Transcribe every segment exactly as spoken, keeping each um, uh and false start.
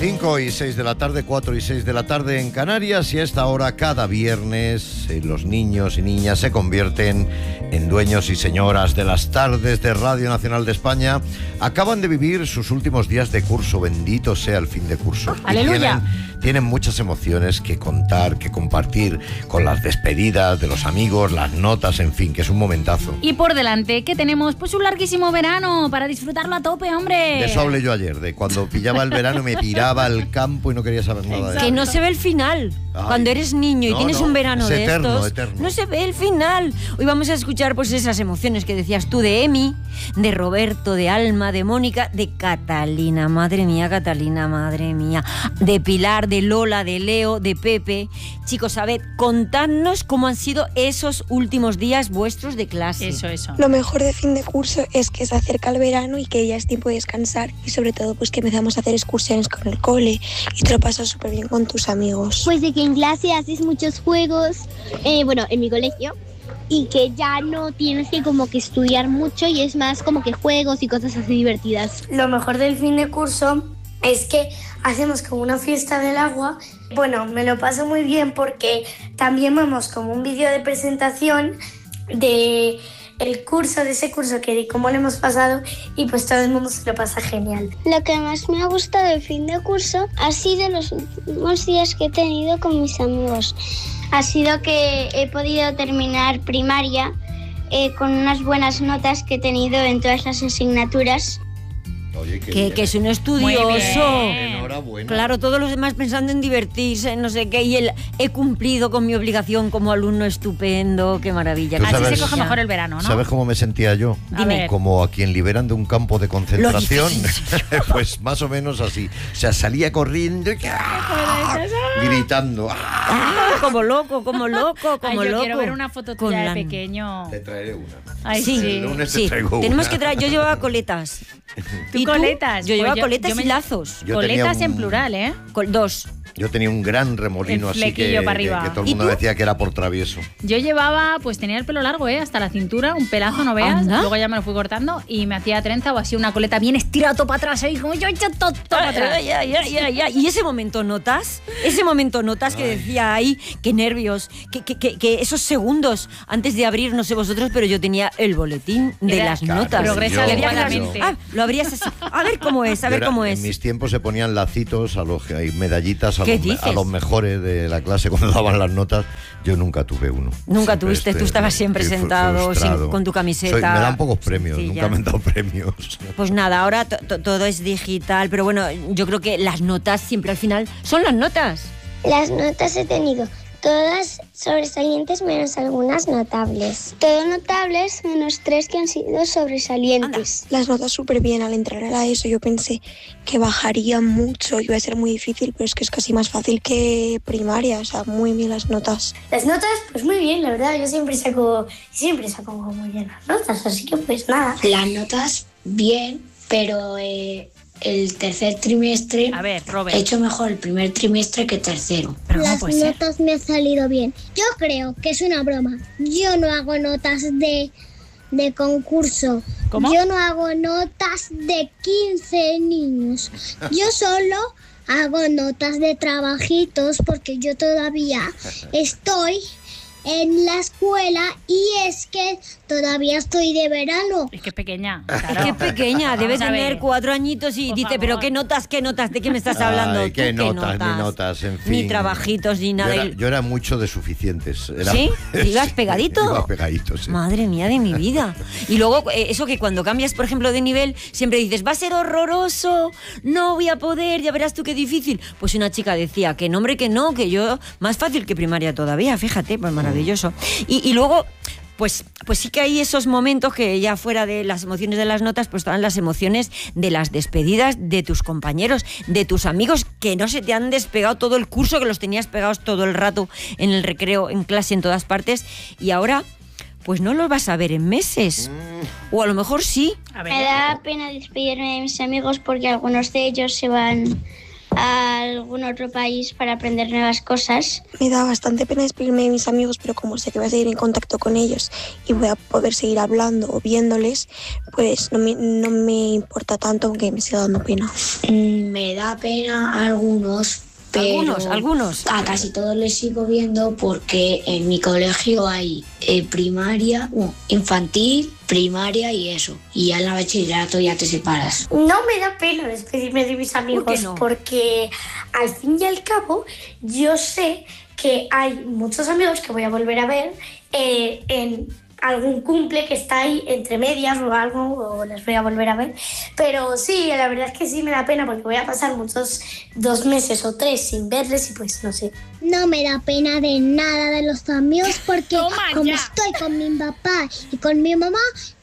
cinco y seis de la tarde, cuatro y seis de la tarde en Canarias, y a esta hora cada viernes eh, los niños y niñas se convierten en dueños y señoras de las tardes de Radio Nacional de España. Acaban de vivir sus últimos días de curso, bendito sea el fin de curso. ¡Aleluya! Tienen, tienen muchas emociones que contar, que compartir con las despedidas de los amigos, las notas, en fin, que es un momentazo. Y por delante, que tenemos pues un larguísimo verano para disfrutarlo a tope, hombre. De eso hablé yo ayer, de cuando pillaba el verano me piraba al campo y no quería saber nada de Que él. no se ve el final. Ay, Cuando eres niño y no, tienes no, un verano es de eterno, estos, eterno. no se ve el final. Hoy vamos a escuchar pues esas emociones que decías tú de Emi, de Roberto, de Alma, de Mónica, de Catalina, madre mía, Catalina, madre mía, de Pilar, de Lola, de Leo, de Pepe. Chicos, a ver, contadnos cómo han sido esos últimos días vuestros de clase. Eso, eso. Lo mejor de fin de curso es que se acerca el verano y que ya es tiempo de descansar, y sobre todo pues que empezamos a hacer excursiones con el cole y te lo pasas súper bien con tus amigos. Pues de que en clase haces muchos juegos, eh, bueno, en mi colegio, y que ya no tienes que como que estudiar mucho y es más como que juegos y cosas así divertidas. Lo mejor del fin de curso es que hacemos como una fiesta del agua. Bueno, me lo paso muy bien porque también vemos como un vídeo de presentación de el curso, de ese curso, que de cómo lo hemos pasado, y pues todo el mundo se lo pasa genial. Lo que más me ha gustado del fin de curso ha sido los últimos días que he tenido con mis amigos. Ha sido que he podido terminar primaria eh, con unas buenas notas que he tenido en todas las asignaturas. Oye, qué Que, bien. que es un estudioso. Muy bien. Enhorabuena. Claro, todos los demás pensando en divertirse, no sé qué, y él, he cumplido con mi obligación como alumno estupendo, qué maravilla. Tú Así sabes- se coge mejor el verano, ¿no? ¿Sabes cómo me sentía yo? A ver. Como a quien liberan de un campo de concentración. dices, Pues más o menos así. O sea, salía corriendo y ¡ah! gritando. ¡ah! Ah, como loco, como loco, Ay, como yo loco. quiero ver una foto Con tuya de la- pequeño. Te traeré una. Ay, Sí, sí. El lunes te sí. traigo Tenemos una. que traer. Yo llevaba coletas. ¿Tú ¿Y coletas? Yo Pues llevaba yo- coletas yo me- y lazos. Yo Coletas tenía un- en plural, ¿eh? Col- dos. Yo tenía un gran remolino, El así que, flequillo para que- arriba. que todo el ¿Y mundo tú? decía que era por travieso. Yo llevaba, pues tenía el pelo largo, ¿eh? Hasta la cintura, un pelazo, no veas. ¿Anda? Luego ya me lo fui cortando y me hacía trenza o así una coleta bien estirada todo para atrás, ahí como yo he hecho todo, todo para atrás. Ay, ay, ay, ay, ay. Y ese momento notas, ese momento notas que decía ahí, qué nervios, que, que, que, que esos segundos antes de abrir, no sé vosotros, pero yo tenía el boletín de Era- las Claro, notas. progresa yo- adecuadamente. Ah, lo abrías así. A ver cómo es, a Yo ver era- cómo En es. mis tiempos se ponían lacitos a los y medallitas a ¿Qué los, me- a dices? los mejores de la clase cuando daban las notas. Yo nunca tuve uno. Nunca Siempre tuviste, este- tú estabas siempre estoy fru- sentado, frustrado. sin- con tu camiseta. Soy- me dan pocos premios, sencilla. nunca me han dado premios. Pues nada, ahora to- to- todo es digital, pero bueno, yo creo que las notas siempre al final son las notas. Las notas he tenido todas sobresalientes menos algunas notables. Todo notables menos tres que han sido sobresalientes. Las notas súper bien. Al entrar a la ESO yo pensé que bajaría mucho, iba a ser muy difícil, pero es que es casi más fácil que primaria, o sea, muy bien las notas. Las notas, pues muy bien, la verdad. Yo siempre saco, siempre saco muy bien las notas, así que pues nada. Las notas, bien, pero eh, el tercer trimestre A ver, he Robert. hecho mejor el primer trimestre que tercero. Pero ¿cómo Las puede ser? notas me han salido bien. Yo creo que es una broma. Yo no hago notas de, de concurso. ¿Cómo? Yo no hago notas de quince niños. Yo solo hago notas de trabajitos porque yo todavía estoy en la escuela y es que todavía estoy de verano. Es que es pequeña. Es Claro. que es pequeña, debe Vamos a tener ver. cuatro añitos y Por dice, favor. pero qué notas, qué notas, ¿de qué me estás hablando? Ay, ¿Tú qué notas, ni notas, en fin. Ni trabajitos, ni nada. Yo era, yo era mucho de suficientes. Era- ¿Sí? ¿Ibas pegadito? Iba pegadito, sí. Madre mía de mi vida. Y luego, eh, eso que cuando cambias, por ejemplo, de nivel, siempre dices, va a ser horroroso, no voy a poder, ya verás tú qué difícil. Pues una chica decía que no, hombre, que no, que yo, más fácil que primaria todavía, fíjate, pues maravilloso. Y, y luego... Pues, pues sí que hay esos momentos que ya fuera de las emociones de las notas, pues estaban las emociones de las despedidas de tus compañeros, de tus amigos que no se te han despegado todo el curso, que los tenías pegados todo el rato en el recreo, en clase, en todas partes, y ahora pues no los vas a ver en meses. O a lo mejor sí. A ver. Me da pena despedirme de mis amigos porque algunos de ellos se van a algún otro país para aprender nuevas cosas. Me da bastante pena despedirme de mis amigos, pero como sé que voy a seguir en contacto con ellos y voy a poder seguir hablando o viéndoles, pues no me, no me importa tanto, aunque me siga dando pena. Mm, me da pena algunos, pero Algunos, algunos. a casi todos les sigo viendo porque en mi colegio hay eh, primaria, uh, infantil, primaria y eso. Y ya en la bachillerato ya te separas. No me da pena despedirme de mis amigos ¿Por qué no? porque al fin y al cabo yo sé que hay muchos amigos que voy a volver a ver eh, en algún cumple que está ahí entre medias o algo, o les voy a volver a ver. Pero sí, la verdad es que sí me da pena porque voy a pasar muchos dos meses o tres sin verles y pues no sé. No me da pena de nada de los amigos porque Toma como ya. estoy con mi papá y con mi mamá,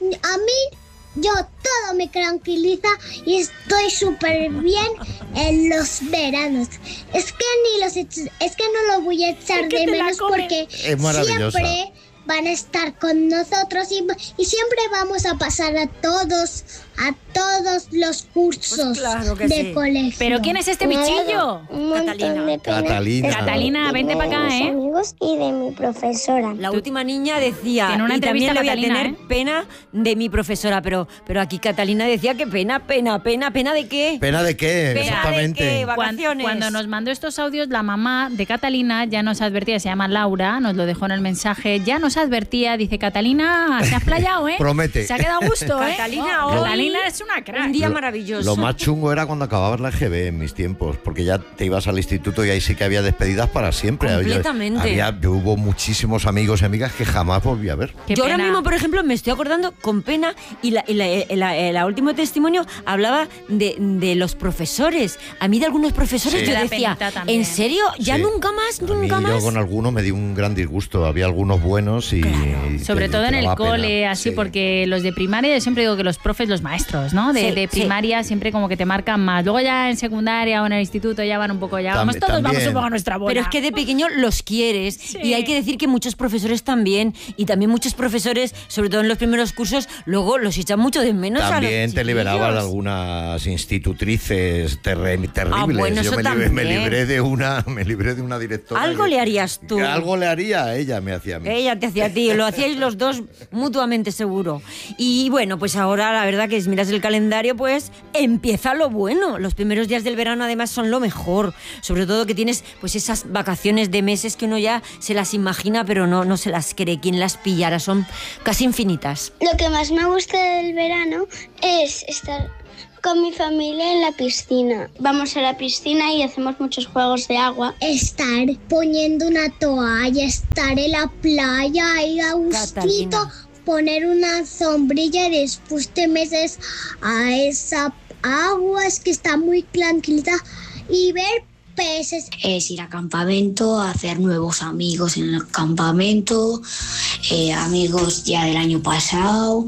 a mí yo todo me tranquiliza y estoy súper bien en los veranos. Es que ni los echo- es que no lo voy a echar Es que de te la menos comes. porque Es maravillosa. siempre van a estar con nosotros y, y siempre vamos a pasar a todos, a todos los cursos Pues claro que de sí. colegio. ¿Pero quién es este Me ha dado bichillo? un montón Catalina. de pena. Catalina. Catalina, vente para acá, De mis ¿eh? amigos y de mi profesora. La última niña decía, Tiene una y también entrevista le voy a Catalina, tener ¿eh? pena de mi profesora, pero, pero aquí Catalina decía que pena, pena, pena, pena de qué. ¿Pena de qué? Pena Exactamente. de qué, Cuan- vacaciones. Cuando nos mandó estos audios, la mamá de Catalina ya nos advertía, se llama Laura, nos lo dejó en el mensaje, ya nos advertía, dice, Catalina, se has playado, ¿eh? Promete. Se ha quedado a gusto, ¿eh? Catalina Oh, hoy- Catalina es una crack. Un día Lo- maravilloso. Lo más chungo era cuando acababas la E G B en mis tiempos, porque ya te ibas al instituto y ahí sí que había despedidas para siempre. Completamente. Había, yo hubo muchísimos amigos y amigas que jamás volví a ver. Qué Yo ahora pena. mismo, por ejemplo, me estoy acordando con pena y la, y la, y la- y la último testimonio hablaba de, de los profesores. A mí de algunos profesores Sí. yo Me da decía, penita también. ¿en serio? ¿Ya Sí. nunca más? A mí ¿Nunca más? yo con alguno me di un gran disgusto. Había algunos buenos y... y Sobre te- todo te en el daba pena. cole, así, Sí. porque los de primaria, yo siempre digo que los profes, los maestros, ¿no? De, Sí, de sí. primaria siempre como que te marcan más. Luego ya en secundaria o en el instituto ya van un poco, ya vamos También- todos, vamos también. un poco a nuestra bola. Pero es que de pequeño los quieres Sí. y hay que decir que muchos profesores también y también muchos profesores, sobre todo en los primeros cursos, luego los echan mucho de menos a los También te liberabas de chiquillos. algunas institutrices terre- terribles. Ah, bueno, Yo eso me, libré, me también. libré de una, me libré de una directora. Algo que- le harías tú. que algo le haría, ella me hacía a mí. Ella te hacía a ti, lo hacíais los dos mutuamente seguro. Y bueno, pues ahora la verdad que si miras el calendario, pues empieza lo bueno. Los primeros días del verano además son lo mejor. Sobre todo que tienes pues esas vacaciones de meses que uno ya se las imagina, pero no, no se las cree. Quien las pillara, son casi infinitas. Lo que más me gusta del verano es estar con mi familia en la piscina. Vamos a la piscina y hacemos muchos juegos de agua. Estar poniendo una toalla, estar en la playa, ir a gustito, Catalina. poner una sombrilla y después te metes a esa agua, es que está muy tranquilita, y ver peces. Es ir a campamento, hacer nuevos amigos en el campamento, eh, amigos ya del año pasado.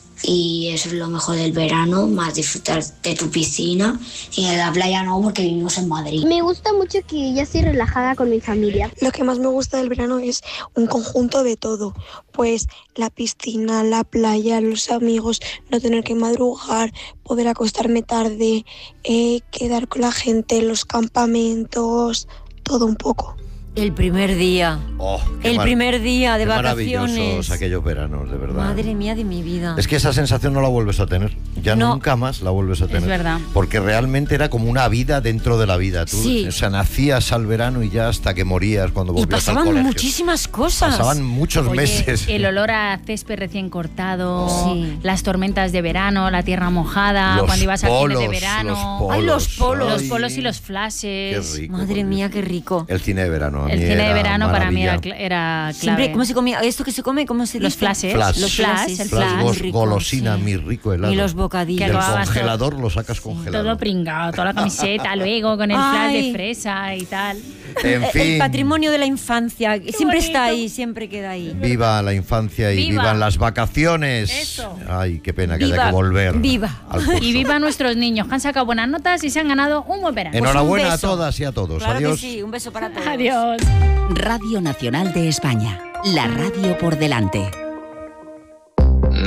Y eso es lo mejor del verano, más disfrutar de tu piscina. Y en la playa no, porque vivimos en Madrid. Me gusta mucho que yo estoy relajada con mi familia. Lo que más me gusta del verano es un conjunto de todo, pues la piscina, la playa, los amigos, no tener que madrugar, poder acostarme tarde, eh, quedar con la gente, los campamentos, todo un poco. El primer día. Oh, qué El mar- primer día de qué vacaciones. maravillosos aquellos veranos, de verdad. Madre mía de mi vida. Es que esa sensación no la vuelves a tener. Ya No. nunca más la vuelves a tener. verdad. Porque realmente era como una vida dentro de la vida. Tú, Sí. o sea, nacías al verano y ya hasta que morías cuando Y volvías al pasaban colegio. muchísimas cosas. Pasaban muchos Oye, meses. el olor a césped recién cortado, Sí. las tormentas de verano, la tierra mojada, Los cuando ibas a fines de polos, verano. los polos. Ay, los polos. Los Ay, polos y los qué flashes. rico, Madre por Dios. mía, qué rico. El cine de verano. a El mí cine de era verano para mí era, maravilla. cl- era clave. Siempre, ¿cómo se comía? ¿Esto que se come? ¿Cómo se dice? Los flashes, Flash. los flash, Flashes, el Flash, flash. gos- rico, golosina, sí. mi rico helado. Y los bocadillos. Que Del acababas todo- congelador lo sacas congelado. Todo pringado, toda la camiseta, luego con el flash Ay. de fresa y tal. En Eh, fin. El patrimonio de la infancia. Siempre está bonito. ahí, siempre queda ahí. Viva la infancia y Viva. vivan las vacaciones. Eso. Ay, qué pena que haya Viva, que volver. viva. al curso. Y viva nuestros niños, que han sacado buenas notas y se han ganado un buen verano. Enhorabuena a beso. todas y a todos. Claro Adiós. que sí, un beso para todos. Adiós. Radio Nacional de España. La radio por delante.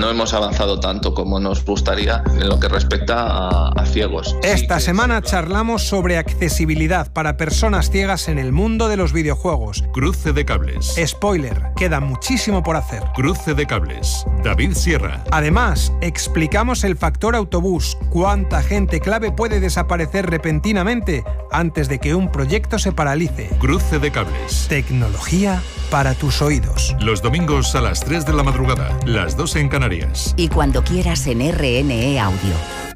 no hemos avanzado tanto como nos gustaría en lo que respecta a, a ciegos. Esta semana charlamos sobre accesibilidad para personas ciegas en el mundo de los videojuegos. Cruce de cables. Spoiler, queda muchísimo por hacer. Cruce de cables. David Sierra. Además, explicamos el factor autobús. ¿Cuánta gente clave puede desaparecer repentinamente antes de que un proyecto se paralice? Cruce de cables. Tecnología para tus oídos. Los domingos a las tres de la madrugada, las dos en Canarias. Y cuando quieras en R N E Audio.